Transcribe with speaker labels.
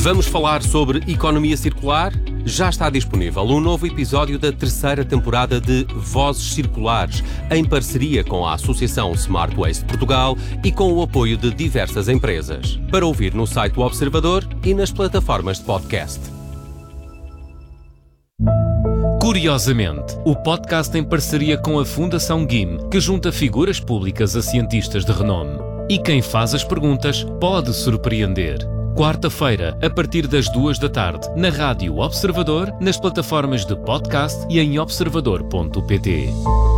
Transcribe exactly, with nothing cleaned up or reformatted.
Speaker 1: Vamos falar sobre economia circular? Já está disponível um novo episódio da terceira temporada de Vozes Circulares, em parceria com a Associação Smart Waste Portugal e com o apoio de diversas empresas. Para ouvir no site do Observador e nas plataformas de podcast.
Speaker 2: Curiosamente, o podcast em parceria com a Fundação G I M, que junta figuras públicas a cientistas de renome. E quem faz as perguntas pode surpreender. Quarta-feira, a partir das duas da tarde, na Rádio Observador, nas plataformas de podcast e em observador ponto pt.